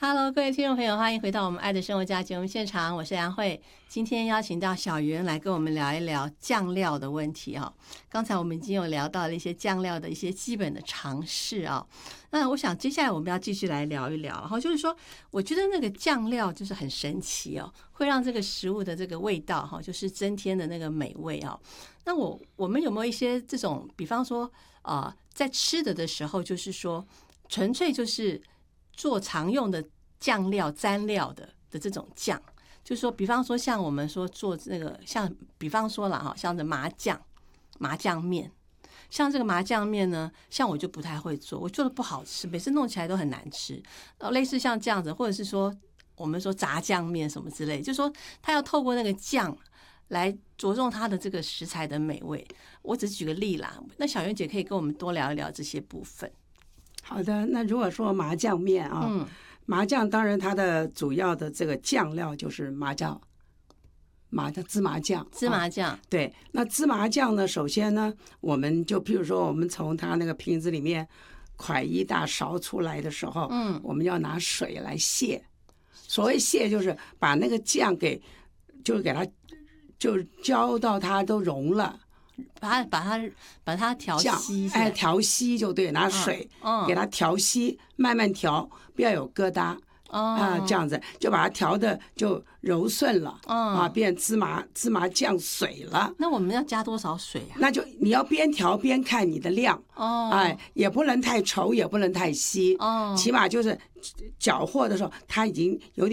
Hello， 各位听众朋友，欢迎回到我们爱的生活家节目现场，我是杨慧。今天邀请到小袁来跟我们聊一聊酱料的问题啊。刚才我们已经有聊到了一些酱料的一些基本的常识啊。那我想接下来我们要继续来聊一聊，然后就是说，我觉得那个酱料就是很神奇哦，会让这个食物的这个味道哈，就是增添的那个美味啊。那我们有没有一些这种，比方说在吃的时候，就是说纯粹就是做常用的酱料蘸料的这种酱，就是说，比方说像我们说做那个，像比方说啦哈，像这麻酱面，像这个麻酱面呢，像我就不太会做，我做的不好吃，每次弄起来都很难吃。类似像这样子，或者是说我们说炸酱面什么之类，就是说它要透过那个酱来着重它的这个食材的美味。我只举个例啦，那小袁姐可以跟我们多聊一聊这些部分。 好的，那如果说麻酱面啊，麻酱当然它的主要的这个酱料就是芝麻酱。 芝麻酱， 对。那芝麻酱呢，首先呢，我们就譬如说，我们从它那个瓶子里面蒯一大勺出来的时候，我们要拿水来卸。所谓卸，就是把那个酱给它就浇到它都融了。 把它调稀， 调稀就对，拿水给它调稀，慢慢调，不要有疙瘩这样子就把它调的就柔顺了变芝麻酱水了。 那我们要加多少水啊？ 那就你要边调边看你的量也不能太稠，也不能太稀起码就是搅和的时候它已经有点